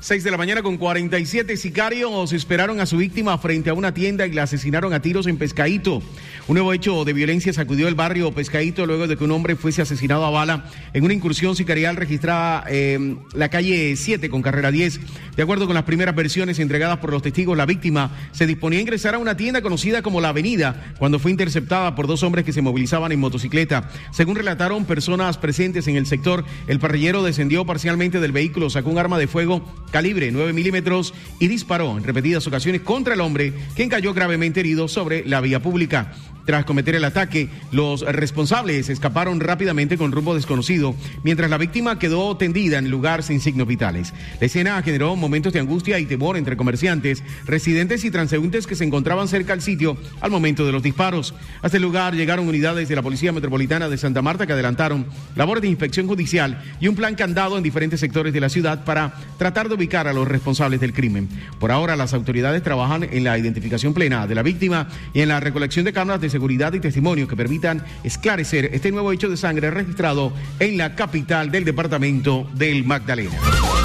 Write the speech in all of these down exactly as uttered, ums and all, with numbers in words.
seis de la mañana con cuarenta y siete. Sicarios esperaron a su víctima frente a una tienda y la asesinaron a tiros en Pescadito. Un nuevo hecho de violencia sacudió el barrio Pescadito luego de que un hombre fuese asesinado a bala en una incursión sicarial registrada en la calle siete con carrera diez. De acuerdo con las primeras versiones entregadas por los testigos, la víctima se disponía a ingresar a una tienda conocida como La Avenida cuando fue interceptada por dos hombres que se movilizaban en motocicleta. Según relataron personas presentes en el sector, el parrillero descendió parcialmente del vehículo, sacó un arma de fuego calibre nueve milímetros y disparó en repetidas ocasiones contra el hombre, quien cayó gravemente herido sobre la vía pública. Tras cometer el ataque, los responsables escaparon rápidamente con rumbo desconocido, mientras la víctima quedó tendida en el lugar sin signos vitales. La escena generó momentos de angustia y temor entre comerciantes, residentes y transeúntes que se encontraban cerca al sitio al momento de los disparos. Hasta el lugar llegaron unidades de la Policía Metropolitana de Santa Marta que adelantaron labores de inspección judicial y un plan candado en diferentes sectores de la ciudad para tratar de ubicar a los responsables del crimen. Por ahora, las autoridades trabajan en la identificación plena de la víctima y en la recolección de cámaras de seguridad y testimonios que permitan esclarecer este nuevo hecho de sangre registrado en la capital del departamento del Magdalena.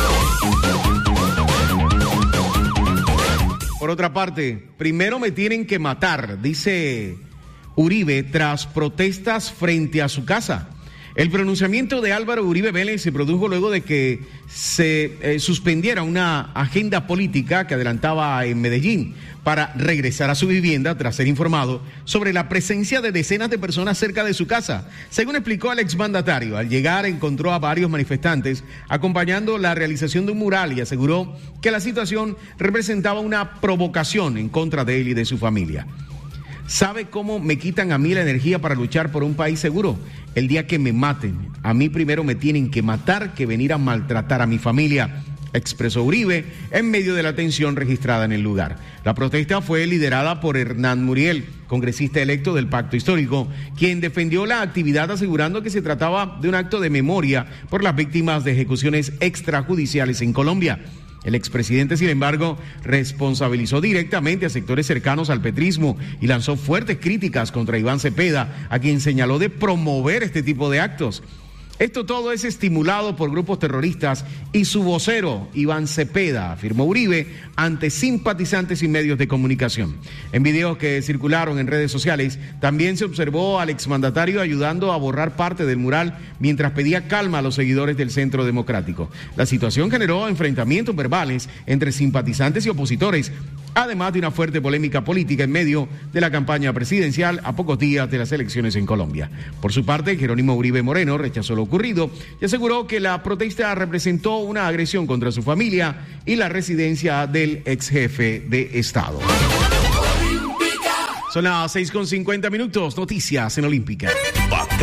Por otra parte, primero me tienen que matar, dice Uribe tras protestas frente a su casa. El pronunciamiento de Álvaro Uribe Vélez se produjo luego de que se eh, suspendiera una agenda política que adelantaba en Medellín para regresar a su vivienda tras ser informado sobre la presencia de decenas de personas cerca de su casa. Según explicó el exmandatario, al llegar encontró a varios manifestantes acompañando la realización de un mural y aseguró que la situación representaba una provocación en contra de él y de su familia. ¿Sabe cómo me quitan a mí la energía para luchar por un país seguro? El día que me maten, a mí primero me tienen que matar que venir a maltratar a mi familia, expresó Uribe en medio de la tensión registrada en el lugar. La protesta fue liderada por Hernán Muriel, congresista electo del Pacto Histórico, quien defendió la actividad asegurando que se trataba de un acto de memoria por las víctimas de ejecuciones extrajudiciales en Colombia. El expresidente, sin embargo, responsabilizó directamente a sectores cercanos al petrismo y lanzó fuertes críticas contra Iván Cepeda, a quien señaló de promover este tipo de actos. Esto todo es estimulado por grupos terroristas y su vocero, Iván Cepeda, afirmó Uribe ante simpatizantes y medios de comunicación. En videos que circularon en redes sociales, también se observó al exmandatario ayudando a borrar parte del mural mientras pedía calma a los seguidores del Centro Democrático. La situación generó enfrentamientos verbales entre simpatizantes y opositores, además de una fuerte polémica política en medio de la campaña presidencial a pocos días de las elecciones en Colombia. Por su parte, Jerónimo Uribe Moreno rechazó lo ocurrido y aseguró que la protesta representó una agresión contra su familia y la residencia del ex jefe de Estado. Son las seis con cincuenta minutos, noticias en Olímpica.